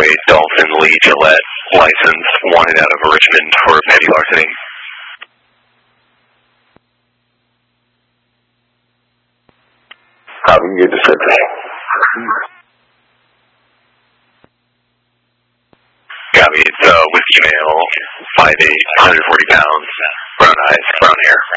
a Dolphin Lee Gillette license wanted out of Richmond for petty larceny. Copy your description. Copy, it's whiskey male, 5'8", 140 pounds, brown eyes, brown hair.